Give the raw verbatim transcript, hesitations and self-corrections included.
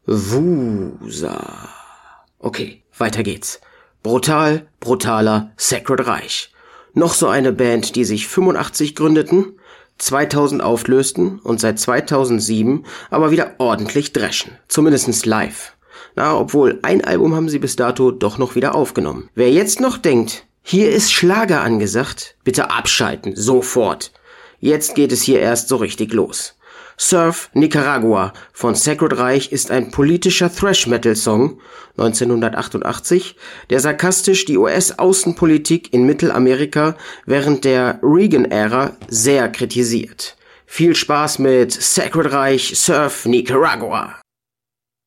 Wusa. Okay, weiter geht's. Brutal, brutaler, Sacred Reich. Noch so eine Band, die sich fünfundachtzig gründeten, zweitausend auflösten und seit zweitausendsieben aber wieder ordentlich dreschen. Zumindest live. Na, obwohl ein Album haben sie bis dato doch noch wieder aufgenommen. Wer jetzt noch denkt, hier ist Schlager angesagt, bitte abschalten, sofort. Jetzt geht es hier erst so richtig los. Surf Nicaragua von Sacred Reich ist ein politischer Thrash-Metal-Song neunzehnhundertachtundachtzig, der sarkastisch die U S-Außenpolitik in Mittelamerika während der Reagan-Ära sehr kritisiert. Viel Spaß mit Sacred Reich Surf Nicaragua.